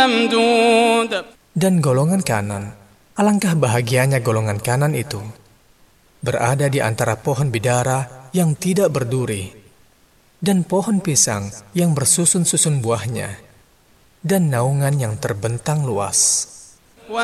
ممدود. Dan golongan kanan, alangkah bahagianya golongan kanan itu, berada di antara pohon bidara yang tidak berduri, dan pohon pisang yang bersusun-susun buahnya, dan naungan yang terbentang luas.